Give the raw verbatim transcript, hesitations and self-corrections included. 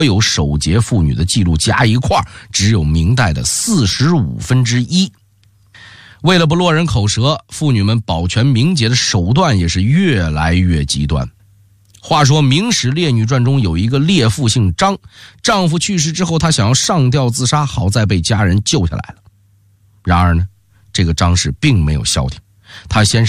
有守节妇女的记录加一块，只有明代的四十五分之一。为了不落人口舌，妇女们保全名节的手段也是越来越极端。话说《明史列女传》中有一个列妇姓张，丈夫去世之后，她想要上吊自杀，好在被家人救下来了。然而呢，这个张氏并没有消停，她先是